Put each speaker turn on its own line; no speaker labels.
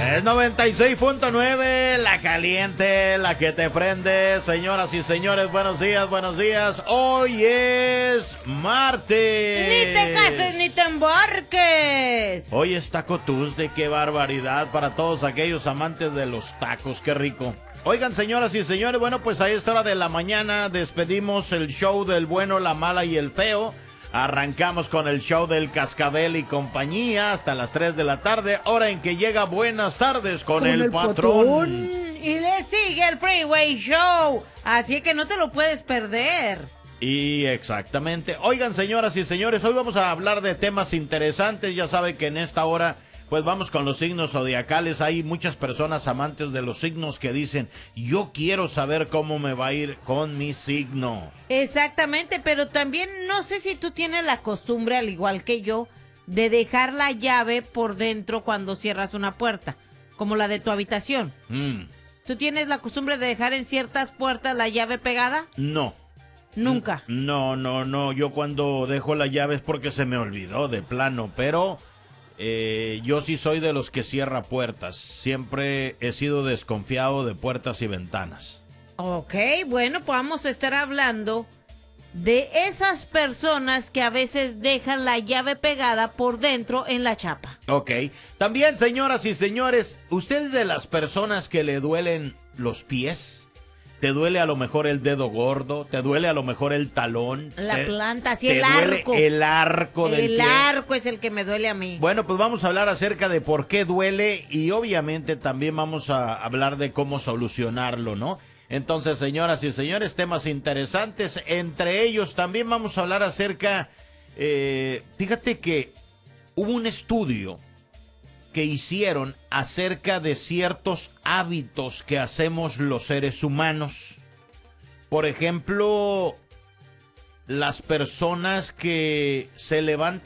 Es 96.9, la caliente, la que te prende. Señoras y señores, buenos días, buenos días. Hoy es martes.
Ni te cases ni te embarques.
Hoy es Taco Tuesday, qué barbaridad para todos aquellos amantes de los tacos, qué rico. Oigan, señoras y señores, bueno, pues a esta hora de la mañana despedimos el show del bueno, la mala y el feo. Arrancamos con el show del Cascabel y compañía hasta las 3 de la tarde, hora en que llega Buenas Tardes con el patrón.
Y le sigue el Freeway Show, así que no te lo puedes perder.
Y exactamente. Oigan, señoras y señores, hoy vamos a hablar de temas interesantes. Ya saben que en esta hora pues vamos con los signos zodiacales. Hay muchas personas amantes de los signos que dicen, yo quiero saber cómo me va a ir con mi signo.
Exactamente, pero también no sé si tú tienes la costumbre, al igual que yo, de dejar la llave por dentro cuando cierras una puerta, como la de tu habitación. ¿Tú tienes la costumbre de dejar en ciertas puertas la llave pegada?
No.
Nunca.
No. Yo cuando dejo la llave es porque se me olvidó de plano, pero... yo sí soy de los que cierra puertas. Siempre he sido desconfiado de puertas y ventanas.
Ok, bueno, pues vamos a estar hablando de esas personas que a veces dejan la llave pegada por dentro en la chapa.
Ok, también, señoras y señores, ¿usted es de las personas que le duelen los pies? ¿Te duele a lo mejor el dedo gordo? ¿Te duele a lo mejor el talón?
La planta, sí,
el arco. El arco del pie.
El arco es el que me duele a mí.
Bueno, pues vamos a hablar acerca de por qué duele y obviamente también vamos a hablar de cómo solucionarlo, ¿no? Entonces, señoras y señores, temas interesantes. Entre ellos también vamos a hablar acerca... fíjate que hubo un estudio que hicieron acerca de ciertos hábitos que hacemos los seres humanos. Por ejemplo, las personas que se levantan